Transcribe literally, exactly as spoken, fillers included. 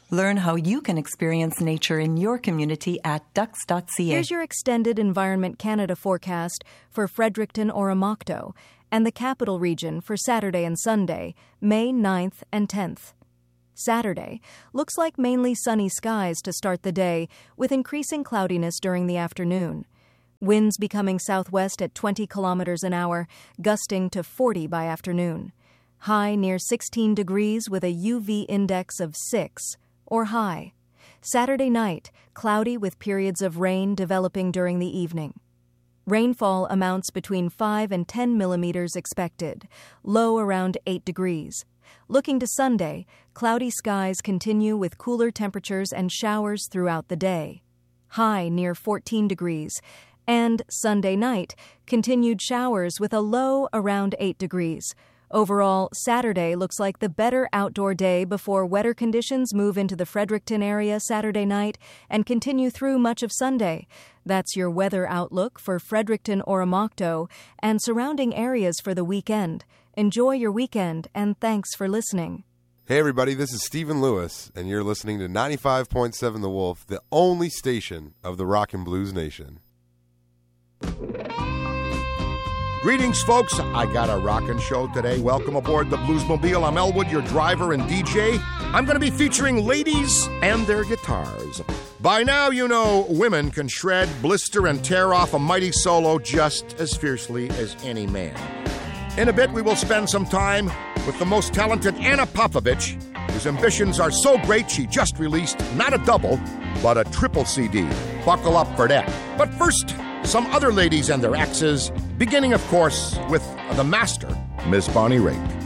Learn how you can experience nature in your community at ducks dot c a. Here's your extended Environment Canada forecast for Fredericton Oromocto and the Capital Region for Saturday and Sunday, May ninth and tenth. Saturday looks like mainly sunny skies to start the day, with increasing cloudiness during the afternoon. Winds becoming southwest at twenty kilometers an hour, gusting to forty by afternoon. High near sixteen degrees with a U V index of six, or high. Saturday night, cloudy with periods of rain developing during the evening. Rainfall amounts between five and ten millimeters expected, low around eight degrees. Looking to Sunday, cloudy skies continue with cooler temperatures and showers throughout the day. High near fourteen degrees. And Sunday night, continued showers with a low around eight degrees. Overall, Saturday looks like the better outdoor day before wetter conditions move into the Fredericton area Saturday night and continue through much of Sunday. That's your weather outlook for Fredericton Oromocto and surrounding areas for the weekend. Enjoy your weekend, and thanks for listening. Hey everybody, this is Stephen Lewis, and you're listening to ninety-five point seven The Wolf, the only station of the Rock and Blues Nation. Greetings, folks. I got a rockin' show today. Welcome aboard the Bluesmobile. I'm Elwood, your driver and D J. I'm going to be featuring ladies and their guitars. By now, you know, women can shred, blister, and tear off a mighty solo just as fiercely as any man. In a bit, we will spend some time with the most talented Anna Popovich, whose ambitions are so great she just released not a double, but a triple C D. Buckle up for that. But first, some other ladies and their exes, beginning, of course, with the master, Miss Bonnie Raitt.